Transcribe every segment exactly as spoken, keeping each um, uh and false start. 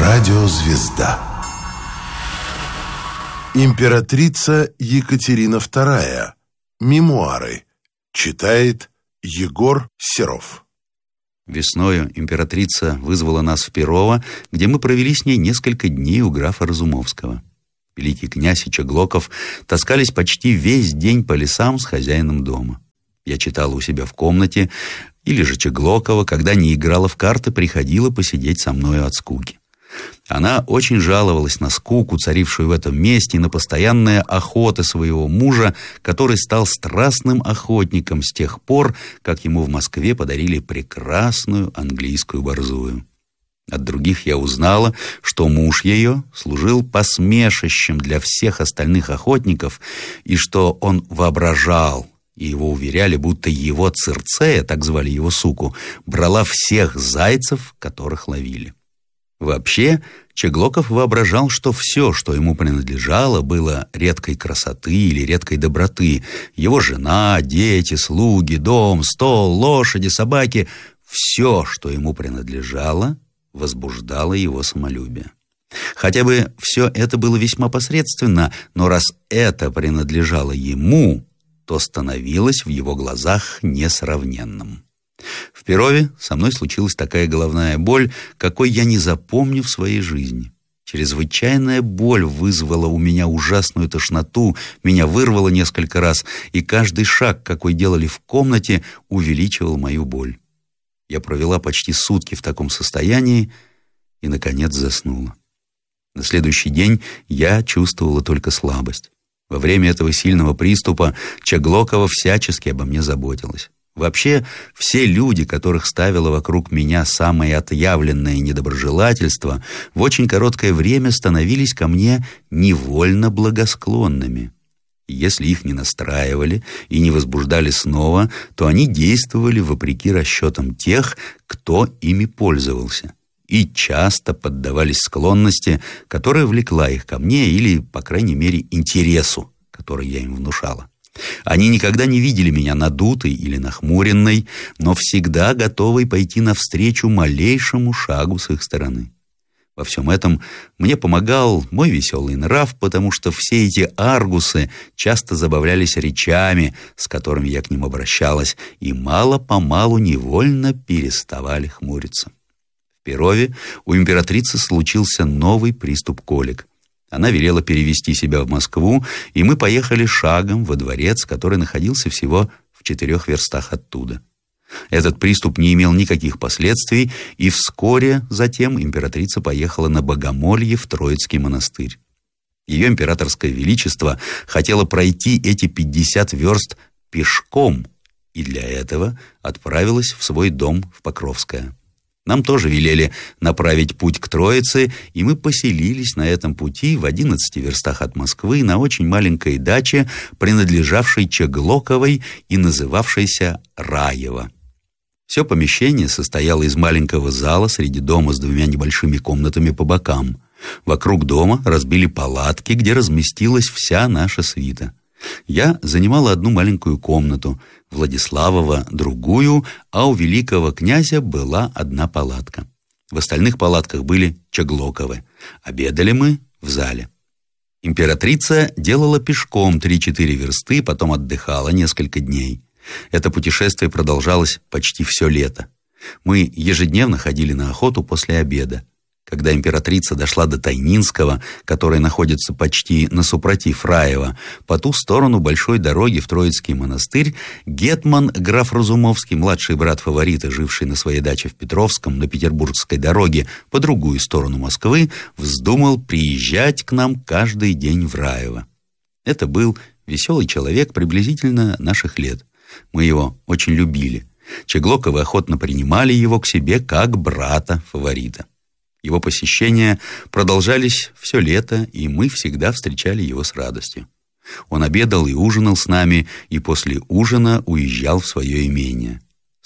Радиозвезда. Императрица Екатерина вторая. Мемуары. Читает Егор Серов. Весною императрица вызвала нас в Перово, где мы провели с ней несколько дней у графа Разумовского. Великий князь и Чеглоков таскались почти весь день по лесам с хозяином дома. Я читала у себя в комнате, или же Чеглокова, когда не играла в карты, приходила посидеть со мною от скуки. Она очень жаловалась на скуку, царившую в этом месте, и на постоянные охоты своего мужа, который стал страстным охотником с тех пор, как ему в Москве подарили прекрасную английскую борзую. От других я узнала, что муж ее служил посмешищем для всех остальных охотников, и что он воображал, и его уверяли, будто его Цирцея, так звали его суку, брала всех зайцев, которых ловили. Вообще, Чеглоков воображал, что все, что ему принадлежало, было редкой красоты или редкой доброты. Его жена, дети, слуги, дом, стол, лошади, собаки — все, что ему принадлежало, возбуждало его самолюбие. Хотя бы все это было весьма посредственно, но раз это принадлежало ему, то становилось в его глазах несравненным. В Перове со мной случилась такая головная боль, какой я не запомню в своей жизни. Чрезвычайная боль вызвала у меня ужасную тошноту, меня вырвало несколько раз, и каждый шаг, какой делали в комнате, увеличивал мою боль. Я провела почти сутки в таком состоянии и, наконец, заснула. На следующий день я чувствовала только слабость. Во время этого сильного приступа Чеглокова всячески обо мне заботилась. Вообще, все люди, которых ставило вокруг меня самое отъявленное недоброжелательство, в очень короткое время становились ко мне невольно благосклонными. Если их не настраивали и не возбуждали снова, то они действовали вопреки расчетам тех, кто ими пользовался, и часто поддавались склонности, которая влекла их ко мне или, по крайней мере, интересу, который я им внушала. Они никогда не видели меня надутой или нахмуренной, но всегда готовой пойти навстречу малейшему шагу с их стороны. Во всем этом мне помогал мой веселый нрав, потому что все эти аргусы часто забавлялись речами, с которыми я к ним обращалась, и мало-помалу невольно переставали хмуриться. В Перове у императрицы случился новый приступ колик. Она велела перевести себя в Москву, и мы поехали шагом во дворец, который находился всего в четырех верстах оттуда. Этот приступ не имел никаких последствий, и вскоре затем императрица поехала на богомолье в Троицкий монастырь. Ее императорское величество хотело пройти эти пятьдесят верст пешком, и для этого отправилась в свой дом в Покровское. Нам тоже велели направить путь к Троице, и мы поселились на этом пути в одиннадцати верстах от Москвы на очень маленькой даче, принадлежавшей Чеглоковой и называвшейся Раево. Все помещение состояло из маленького зала среди дома с двумя небольшими комнатами по бокам. Вокруг дома разбили палатки, где разместилась вся наша свита. Я занимала одну маленькую комнату, Владиславова другую, а у великого князя была одна палатка. В остальных палатках были Чеглоковы. Обедали мы в зале. Императрица делала пешком три-четыре версты, потом отдыхала несколько дней. Это путешествие продолжалось почти все лето. Мы ежедневно ходили на охоту после обеда. Когда императрица дошла до Тайнинского, который находится почти насупротив Раева, по ту сторону большой дороги в Троицкий монастырь, гетман граф Разумовский, младший брат фаворита, живший на своей даче в Петровском на Петербургской дороге по другую сторону Москвы, вздумал приезжать к нам каждый день в Раево. Это был веселый человек приблизительно наших лет. Мы его очень любили. Чеглоковы охотно принимали его к себе как брата-фаворита. Его посещения продолжались все лето, и мы всегда встречали его с радостью. Он обедал и ужинал с нами, и после ужина уезжал в свое имение.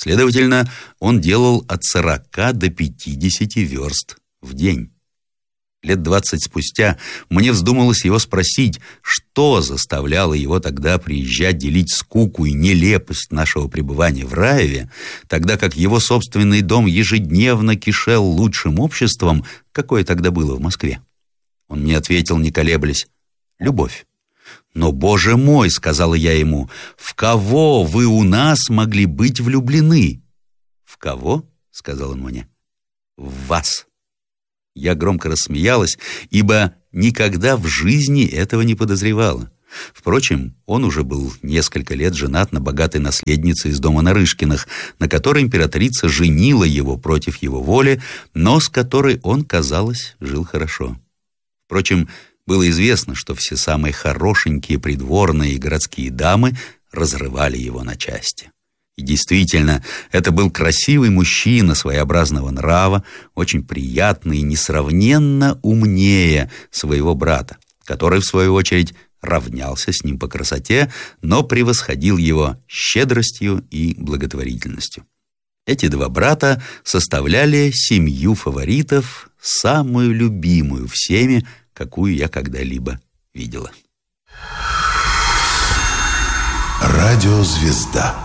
Следовательно, он делал от сорока до пятидесяти верст в день. Лет двадцать спустя мне вздумалось его спросить, что заставляло его тогда приезжать делить скуку и нелепость нашего пребывания в Раеве, тогда как его собственный дом ежедневно кишел лучшим обществом, какое тогда было в Москве. Он мне ответил, не колеблясь: «Любовь». «Но, Боже мой, — сказала я ему, — в кого вы у нас могли быть влюблены?» «В кого?» — сказал он мне. «В вас». Я громко рассмеялась, ибо никогда в жизни этого не подозревала. Впрочем, он уже был несколько лет женат на богатой наследнице из дома Нарышкиных, на которой императрица женила его против его воли, но с которой он, казалось, жил хорошо. Впрочем, было известно, что все самые хорошенькие придворные и городские дамы разрывали его на части. И действительно, это был красивый мужчина своеобразного нрава, очень приятный и несравненно умнее своего брата, который, в свою очередь, равнялся с ним по красоте, но превосходил его щедростью и благотворительностью. Эти два брата составляли семью фаворитов, самую любимую всеми, какую я когда-либо видела. Радиозвезда.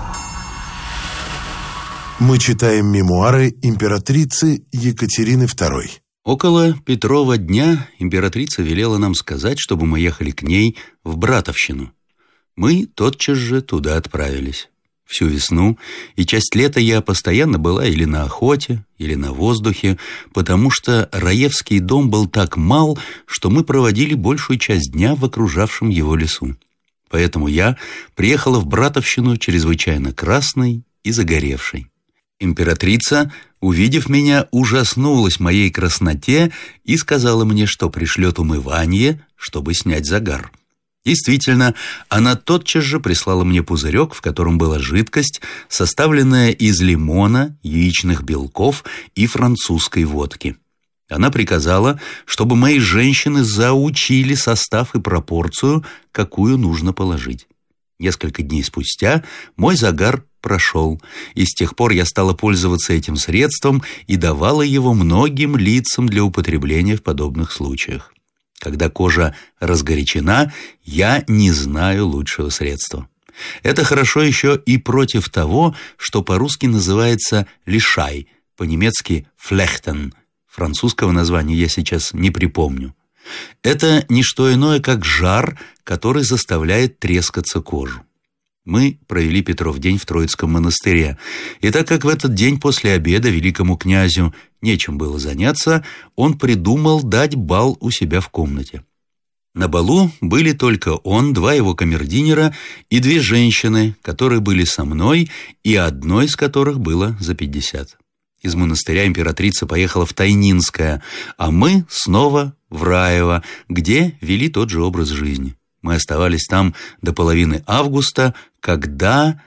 Мы читаем мемуары императрицы Екатерины второй. Около Петрова дня императрица велела нам сказать, чтобы мы ехали к ней в Братовщину. Мы тотчас же туда отправились. Всю весну и часть лета я постоянно была или на охоте, или на воздухе, потому что Раевский дом был так мал, что мы проводили большую часть дня в окружавшем его лесу. Поэтому я приехала в Братовщину чрезвычайно красной и загоревшей. Императрица, увидев меня, ужаснулась моей красноте и сказала мне, что пришлет умывание, чтобы снять загар. Действительно, она тотчас же прислала мне пузырек, в котором была жидкость, составленная из лимона, яичных белков и французской водки. Она приказала, чтобы мои женщины заучили состав и пропорцию, какую нужно положить. Несколько дней спустя мой загар прошел, и с тех пор я стала пользоваться этим средством и давала его многим лицам для употребления в подобных случаях. Когда кожа разгорячена, я не знаю лучшего средства. Это хорошо еще и против того, что по-русски называется лишай, по-немецки флехтен. Французского названия я сейчас не припомню. Это не что иное, как жар, который заставляет трескаться кожу. Мы провели Петров день в Троицком монастыре, и так как в этот день после обеда великому князю нечем было заняться, он придумал дать бал у себя в комнате. На балу были только он, два его камердинера и две женщины, которые были со мной, и одной из которых было за пятьдесят. Из монастыря императрица поехала в Тайнинское, а мы снова в Раево, где вели тот же образ жизни. Мы оставались там до половины августа, когда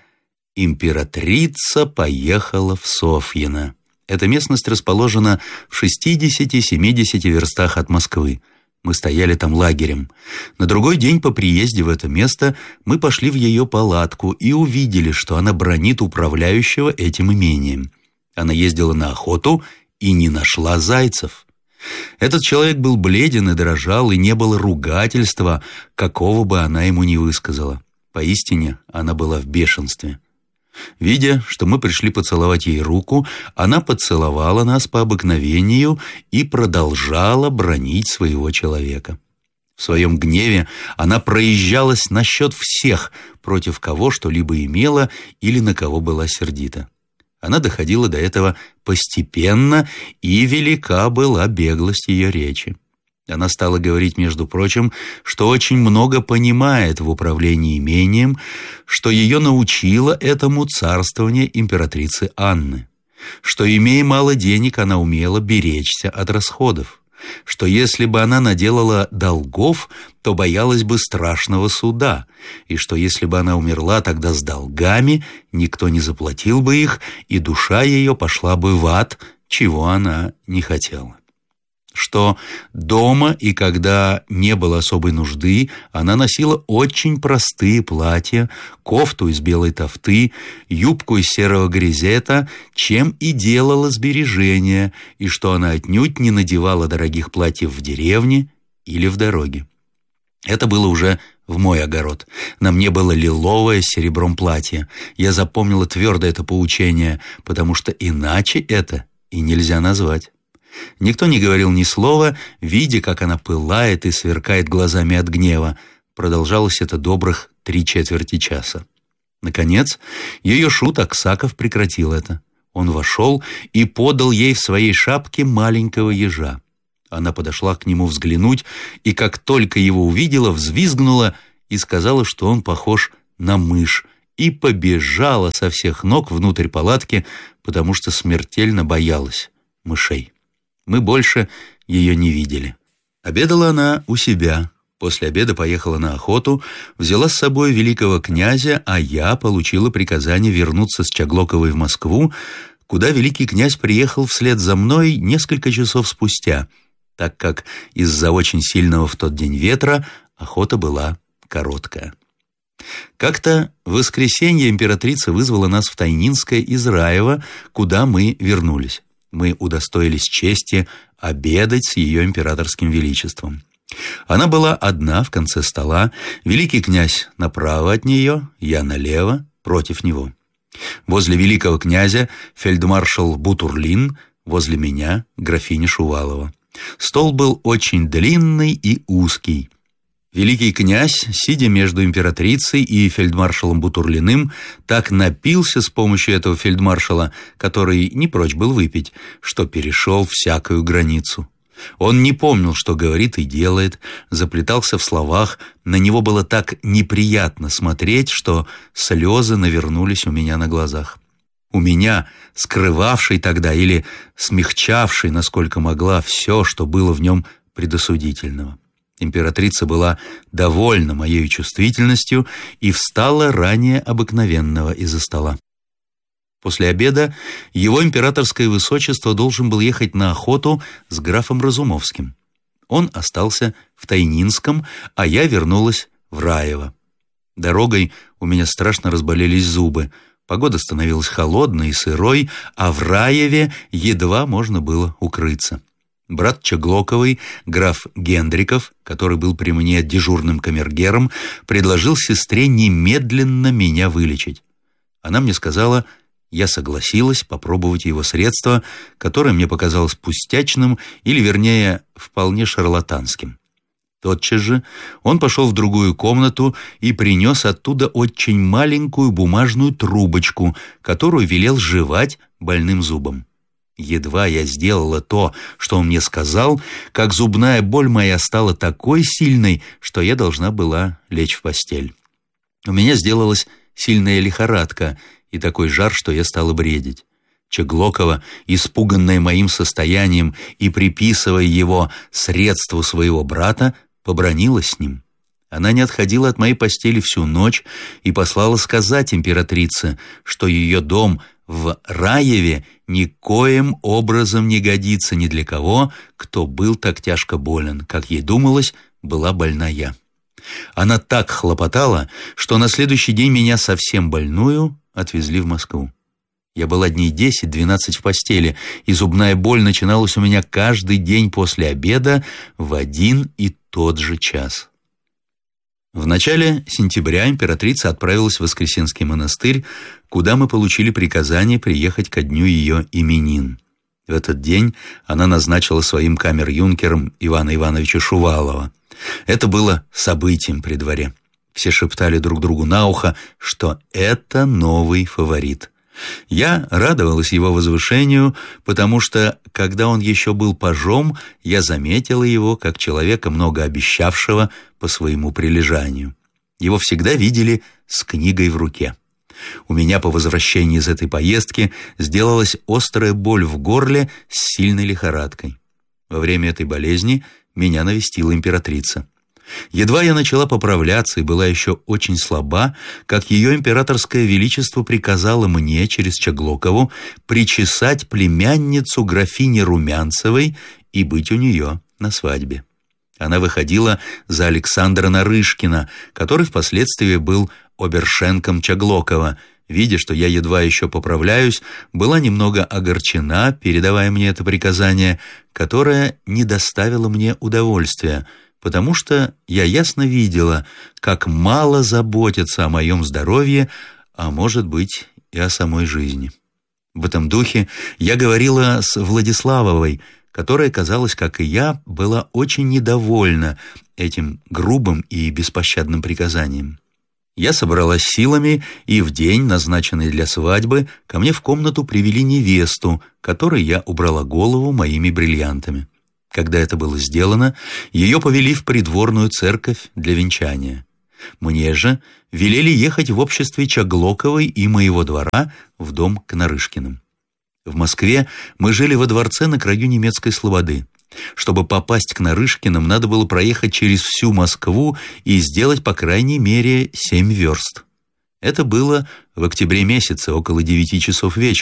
императрица поехала в Софьино. Эта местность расположена в шестидесяти-семидесяти верстах от Москвы. Мы стояли там лагерем. На другой день по приезде в это место мы пошли в ее палатку и увидели, что она бранит управляющего этим имением. Она ездила на охоту и не нашла зайцев. Этот человек был бледен и дрожал, и не было ругательства, какого бы она ему ни высказала. Поистине, она была в бешенстве. Видя, что мы пришли поцеловать ей руку, она поцеловала нас по обыкновению и продолжала бранить своего человека. В своем гневе она проезжалась насчет всех, против кого что-либо имела или на кого была сердита. Она доходила до этого постепенно, и велика была беглость ее речи. Она стала говорить, между прочим, что очень много понимает в управлении имением, что ее научило этому царствование императрицы Анны, что, имея мало денег, она умела беречься от расходов, что если бы она наделала долгов, то боялась бы страшного суда, и что если бы она умерла тогда с долгами, никто не заплатил бы их, и душа ее пошла бы в ад, чего она не хотела. что дома и когда не было особой нужды, она носила очень простые платья, кофту из белой тафты, юбку из серого грезета, чем и делала сбережения, и что она отнюдь не надевала дорогих платьев в деревне или в дороге. Это было уже в мой огород. На мне было лиловое с серебром платье. Я запомнила твердо это поучение, потому что иначе это и нельзя назвать. Никто не говорил ни слова, видя, как она пылает и сверкает глазами от гнева. Продолжалось это добрых три четверти часа. Наконец, ее шут Аксаков прекратил это. Он вошел и подал ей в своей шапке маленького ежа. Она подошла к нему взглянуть, и как только его увидела, взвизгнула и сказала, что он похож на мышь, и побежала со всех ног внутрь палатки, потому что смертельно боялась мышей. Мы больше ее не видели. Обедала она у себя. После обеда поехала на охоту, взяла с собой великого князя, а я получила приказание вернуться с Чаглоковой в Москву, куда великий князь приехал вслед за мной несколько часов спустя, так как из-за очень сильного в тот день ветра охота была короткая. Как-то в воскресенье императрица вызвала нас в Тайнинское из Раева, куда мы вернулись. Мы удостоились чести обедать с ее императорским величеством. Она была одна в конце стола, великий князь направо от нее, я налево, против него. Возле великого князя фельдмаршал Бутурлин, возле меня графиня Шувалова. Стол был очень длинный и узкий. Великий князь, сидя между императрицей и фельдмаршалом Бутурлиным, так напился с помощью этого фельдмаршала, который не прочь был выпить, что перешел всякую границу. Он не помнил, что говорит и делает, заплетался в словах, на него было так неприятно смотреть, что слезы навернулись у меня на глазах. У меня, скрывавшей тогда или смягчавшей, насколько могла, все, что было в нем предосудительного. Императрица была довольна моей чувствительностью и встала ранее обыкновенного из-за стола. После обеда его императорское высочество должен был ехать на охоту с графом Разумовским. Он остался в Тайнинском, а я вернулась в Раево. Дорогой у меня страшно разболелись зубы. Погода становилась холодной и сырой, а в Раеве едва можно было укрыться. Брат Чаглоковой, граф Гендриков, который был при мне дежурным камергером, предложил сестре немедленно меня вылечить. Она мне сказала, я согласилась попробовать его средство, которое мне показалось пустячным или, вернее, вполне шарлатанским. Тотчас же он пошел в другую комнату и принес оттуда очень маленькую бумажную трубочку, которую велел жевать больным зубом. Едва я сделала то, что он мне сказал, как зубная боль моя стала такой сильной, что я должна была лечь в постель. У меня сделалась сильная лихорадка и такой жар, что я стала бредить. Чаглокова, испуганная моим состоянием и приписывая его средству своего брата, побранилась с ним. Она не отходила от моей постели всю ночь и послала сказать императрице, что ее дом в Раеве никоим образом не годится ни для кого, кто был так тяжко болен, как ей думалось, была больна я. Она так хлопотала, что на следующий день меня совсем больную отвезли в Москву. Я была дней десять-двенадцать в постели, и зубная боль начиналась у меня каждый день после обеда в один и тот же час. В начале сентября императрица отправилась в Воскресенский монастырь, куда мы получили приказание приехать ко дню ее именин. В этот день она назначила своим камер-юнкером Ивана Ивановича Шувалова. Это было событием при дворе. Все шептали друг другу на ухо, что это новый фаворит. Я радовалась его возвышению, потому что, когда он еще был пажом, я заметила его как человека, много обещавшего по своему прилежанию. Его всегда видели с книгой в руке. У меня по возвращении из этой поездки сделалась острая боль в горле с сильной лихорадкой. Во время этой болезни меня навестила императрица. Едва я начала поправляться и была еще очень слаба, как ее императорское величество приказало мне через Чаглокову причесать племянницу графини Румянцевой и быть у нее на свадьбе. Она выходила за Александра Нарышкина, который впоследствии был обершенком Чаглокова. Видя, что я едва еще поправляюсь, была немного огорчена, передавая мне это приказание, которое не доставило мне удовольствия, потому что я ясно видела, как мало заботятся о моем здоровье, а может быть и о самой жизни. В этом духе я говорила с Владиславовой, которая, казалось, как и я, была очень недовольна этим грубым и беспощадным приказанием. Я собралась силами, и в день, назначенный для свадьбы, ко мне в комнату привели невесту, которой я убрала голову моими бриллиантами. Когда это было сделано, ее повели в придворную церковь для венчания. Мне же велели ехать в обществе Чаглоковой и моего двора в дом к Нарышкиным. В Москве мы жили во дворце на краю немецкой слободы. Чтобы попасть к Нарышкиным, надо было проехать через всю Москву и сделать по крайней мере семь верст. Это было в октябре месяце, около девяти часов вечера.